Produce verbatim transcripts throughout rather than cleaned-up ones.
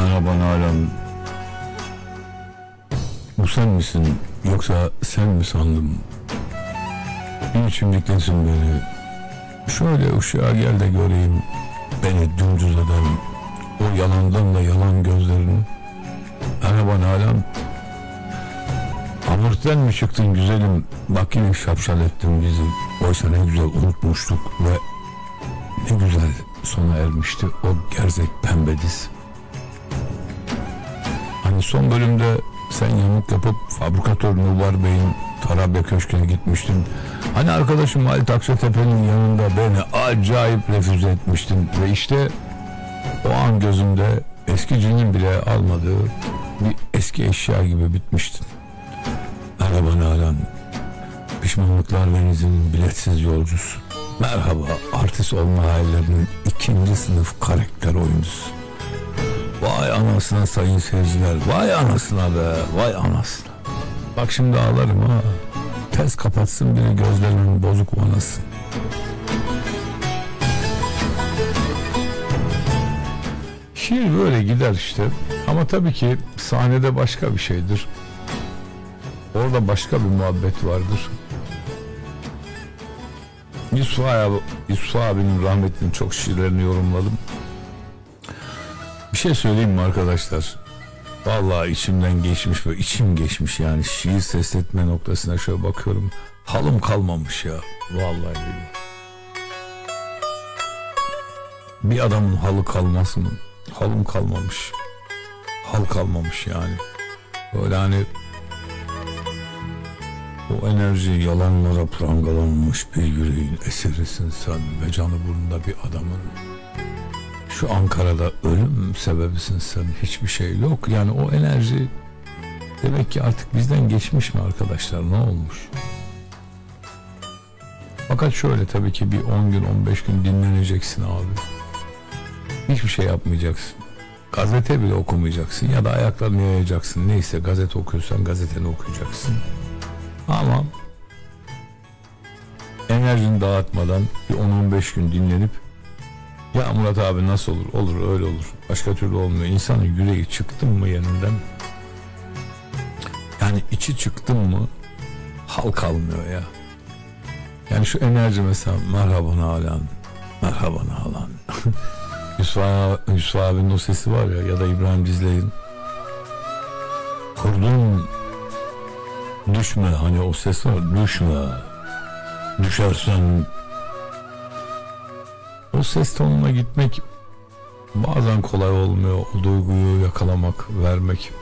Merhaba Nalan. Bu sen misin yoksa sen mi sandım? Bir içimdiklesin beni. Şöyle ışığa gel de göreyim beni dümdüz eden o yalandan da yalan gözlerini. Merhaba Nalan. Hamurten mi çıktın güzelim? Bak yine şapşal ettin bizi. Oysa ne güzel unutmuştuk ve ne güzel sona ermişti o gerzek pembe diz. Hani son bölümde sen yamuk yapıp fabrikatör Nubar Bey'in Tarabya Köşkü'ne gitmiştin. Hani arkadaşım Halit Akçatepe'nin yanında beni acayip refüze etmiştin. Ve işte o an gözümde eskicinin bile almadığı bir eski eşya gibi bitmiştin. Merhaba Nalan. Pişmanlıklar denizinin biletsiz yolcusu. Merhaba artist olma hayallerinin ikinci sınıf karakter oyuncusu. Vay anasına sayın seyirciler. Vay anasına be. Vay anasına. Bak şimdi ağlarım ha. Tez kapatsın biri gözlerinin bozuk vanası. Şiir böyle gider işte. Ama tabii ki sahnede başka bir şeydir. Orada başka bir muhabbet vardır. Yusuf abi, Yusuf abinin rahmetinin çok şiirlerini yorumladım. Bir şey söyleyeyim mi arkadaşlar? Vallahi içimden geçmiş ve içim geçmiş yani şiir sesletme noktasına şöyle bakıyorum. Halım kalmamış ya. Vallahi billahi. Bir adamın halı kalmaz mı? Halım kalmamış. Hal kalmamış yani. Böyle hani o enerji yalanlara prangalanmış bir yüreğin eserisin sen ve canı burnunda bir adamın. Şu Ankara'da ölüm sebebisin sen, hiçbir şey yok. Yani o enerji demek ki artık bizden geçmiş mi arkadaşlar, ne olmuş? Fakat şöyle tabii ki bir on gün on beş gün dinleneceksin abi. Hiçbir şey yapmayacaksın. Gazete bile okumayacaksın ya da ayaklarını yayacaksın. Neyse gazete okuyorsan gazeteni okuyacaksın. Ama enerjini dağıtmadan bir on on beş gün dinlenip ya Murat abi nasıl olur? Olur öyle olur. Başka türlü olmuyor. İnsanın yüreği çıktı mı yerinden? Yani içi çıktı mı hal kalmıyor ya. Yani şu enerji mesela merhaba Nalan. Merhaba Nalan. Yusuf, Yusuf abinin o sesi var ya ya da İbrahim Dizley'in kurdun düşme, hani o ses var, düşme, düşersen. O ses tonuna gitmek bazen kolay olmuyor, o duyguyu yakalamak, vermek.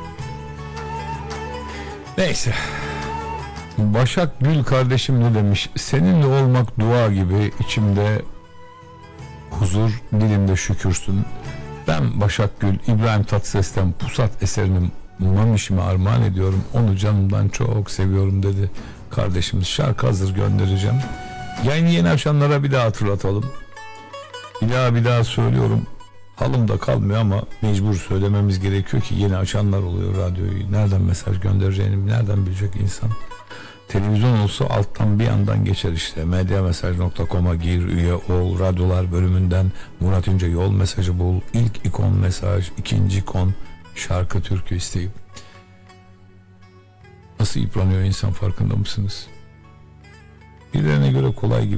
Neyse. Başak Gül kardeşim ne demiş? Seninle olmak dua gibi, içimde huzur, dilimde şükürsün. Ben Başak Gül, İbrahim Tatlıses'ten Pusat eserinin Mamiş'ime armağan ediyorum. Onu canımdan çok seviyorum dedi kardeşimiz. Şarkı hazır, göndereceğim. Yayını yeni açanlara bir daha hatırlatalım. Bir daha bir daha söylüyorum. Halım da kalmıyor ama mecbur söylememiz gerekiyor ki yeni açanlar oluyor radyoyu. Nereden mesaj göndereceğini nereden bilecek insan? Televizyon olsa alttan bir yandan geçer işte. medyamesaj nokta com'a gir, üye ol, radyolar bölümünden Murat İnce yol mesajı bul. İlk ikon mesaj, ikinci ikon şarkı, türkü isteyip. Nasıl yıpranıyor insan, farkında mısınız? Birilerine göre kolay gibi.